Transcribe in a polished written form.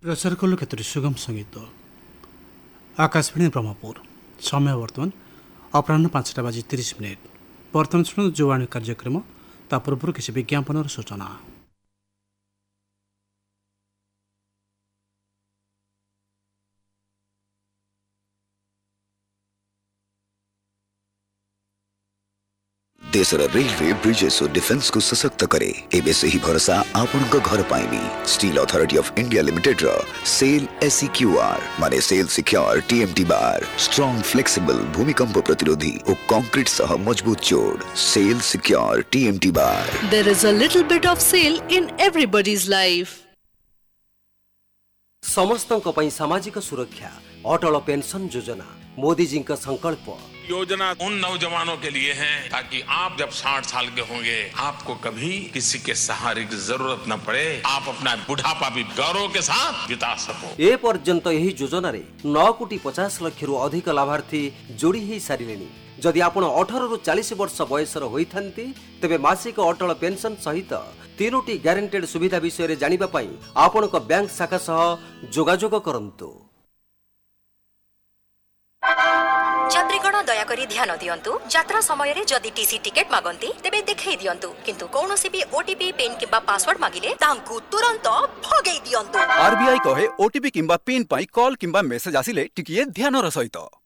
प्रचार कलु केतोटी सुगम संगीत आकाशवाणी ब्रह्मपुर समय वर्तमान अपराह 5:30 वर्तमान शुणु जुवाणी कार्यक्रम ता पूर्व किसी विज्ञापन सूचना। देशर रेलवे ब्रिजेस और डिफेंस को सशक्त करे एबे से ही भरोसा आपन को घर पाइबी। Steel authority of India limited row cell SEQR माने सेल सिक्योर TMT बार स्ट्रांग फ्लेक्सिबल भूमिकंप प्रतिरोधी और कंक्रीट सह मजबूत जोड़ cell secure TMT bar. There is a little bit of sale in everybody's life. समस्तों को पई सामाजिक सुरक्षा अटल पेंशन योजना मोदी जी का संकल्प। योजना उन नौजवानों के लिए है ताकि आप जब 60 साल के होंगे आपको कभी किसी के सहारे की जरूरत न पड़े, आप अपना बुढ़ापा भी गौरव के साथ बिता सको। ए पर्यंत यही योजना रे 9,50,00,000 रु अधिक लाभार्थी जोड़ी ही सारिलेनी। जदि आपण 18 रु 40 वर्ष बयसर होइथांती तेबे मासिक अटल पेंशन सहित 3टी ग्यारंटेड सुविधा विषय रे जानिबा पई आपण को बैंक शाखा सह जोगाजोग करंतु। यात्रीगण दयाकरी ध्यान दियंतु यात्रा समय रे जदि टीसी टिकेट मागंती तेबे देखै दियंतु किंतु कोनोसी भी OTP पिन किबा पासवर्ड मागिले तांकु तुरंत भगै दियंतु। RBI कहे OTP किबा पिन पई कॉल किबा मेसेज आसिले टिकिए ध्यान र सहित।